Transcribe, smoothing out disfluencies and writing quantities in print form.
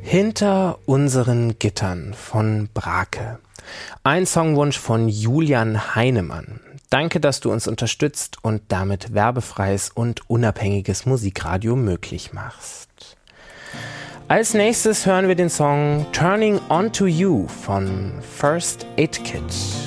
Hinter unseren Gittern von Brake. Ein Songwunsch von Julian Heinemann. Danke, dass du uns unterstützt und damit werbefreies und unabhängiges Musikradio möglich machst. Als nächstes hören wir den Song Turning Onto You von First Aid Kit.